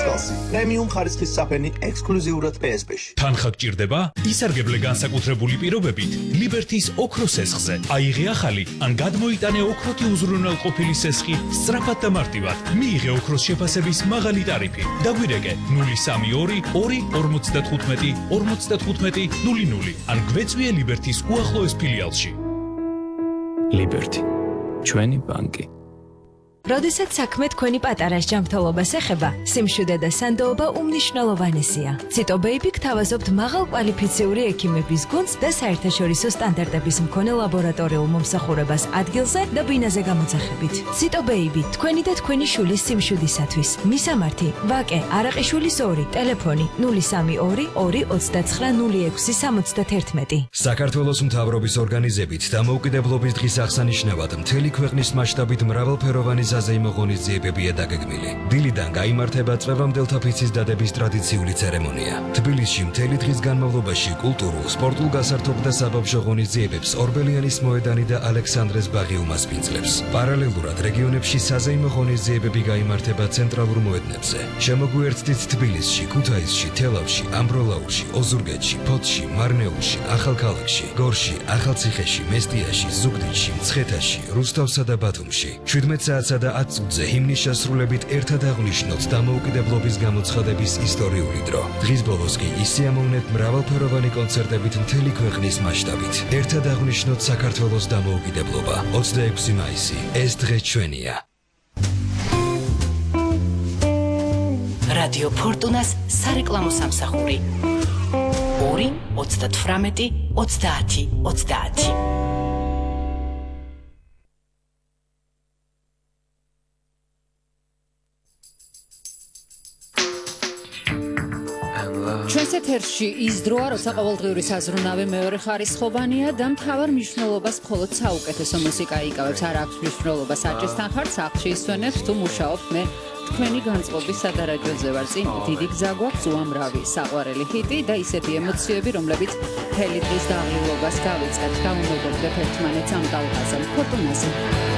ხელსი. პრემიუმ ხარისხის საფენი ექსკლუზიურად PSP-ში. თანხა გჭირდება? ისარგებლე განსაკუთრებული პირობებით Liberty-ის ოქროს სესხზე. აიღე ახალი ან გადმოიტანე ოქროთი უზრუნველყოფილი სესხი სწრაფად და მარტივად. მიიღე ოქროს შეფასების მაღალი ტარიფი. დაგვირეკე 032 2 55 00 ან გვეწვიე Liberty-ის უახლოეს ფილიალში. Liberty. ჩვენი ბანკი. როდესაც საქმე თქვენი პატარას ჯანმრთელობას ეხება, სიმშვიდე და სანდოობა უმნიშვნელოვანესია. Cito Baby გთავაზობთ მაღალკვალიფიციური ექიმების გუნდს და საერთაშორისო სტანდარტების მქონე ლაბორატორიულ მომსახურებას ადგილზე და ბინაზე გამოძახებით. Cito Baby, თქვენი და თქვენი შვილის სიმშვიდისათვის. მისამართი: ვაკე არაყიშვილის 2, ტელეფონი 032 229 0671. საქართველოს მთავრობის ორგანიზებით დამოუკიდებლობის დღის აღსანიშნავად მთელი ქვეყნის მასშტაბით მრავალფეროვანი საზეიმო ღონისძიებებია დაგეგმილი. დილიდან გაიმართება წვევამდელთა ფიცის დადების ტრადიციული ცერემონია. თბილისში მთელი დღის განმავლობაში კულტურულ, სპორტულ გასართობ და საბავშვო ღონისძიებებს ორბელიანის მოედანი და ალექსანდრეს ბაღი უმასპინძლებს. პარალელურად რეგიონებში საზეიმო ღონისძიებები გაიმართება ცენტრალურ მოედნებზე. შემოგვიერთდით თბილისში, ქუთაისში, თელავში, ამბროლაურში, ოზურგეთში, ფოთში, მარნეულში, ახალქალაქში, გორში, ახალციხეში, მესტიაში, ზუგდიდში, მცხეთაში, რუსთავსა და ბათუმში. 17 საათსა და 10 წუთზე ჰიმნის შესრულებით ერთად აღვნიშნოთ დამოუკიდებლობის გამოცხადების ისტორიული დრო. დღის ბოლოს კი ისიამოვნებთ მრავალფეროვანი კონცერტებით მთელი ქვეყნის მასშტაბით. ერთად აღვნიშნოთ საქართველოს დამოუკიდებლობა. 26 მაისი. ეს დღე ჩვენია. რადიო ფორტუნას სარეკლამო სამსახური 2 38 30 30. ჩვენს ეთერში ის დროა, როცა ყოველდღიური საზრუნავი მეორე ხარისხოვანია და მთავარ მნიშვნელობას მხოლოდ საუკეთესო მუსიკა იკავებს. არ აქვს მნიშვნელობა საჭესთან ხართ, სახლში ისვენებთ თუ მუშაობთ. მე თქვენი განწყობის სადარაჯოზე ვარ. წინ დიდი გზა გვაქვს, უამრავი საყვარელი ჰიტი და ისეთი ემოციები, რომლებიც მთელი დღის დაღლილობას გავიწყებთ. გამომედოხდეთ ერთმანეთს ამ ტალღაზე. ფორტუნაზე.